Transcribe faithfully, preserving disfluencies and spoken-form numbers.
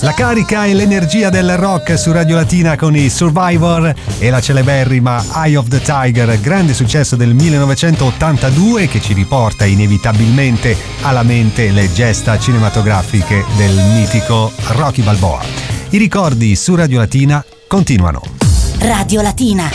La carica e l'energia del rock su Radio Latina con i Survivor e la celeberrima Eye of the Tiger, grande successo del millenovecentottantadue che ci riporta inevitabilmente alla mente le gesta cinematografiche del mitico Rocky Balboa. I ricordi su Radio Latina continuano. Radio Latina.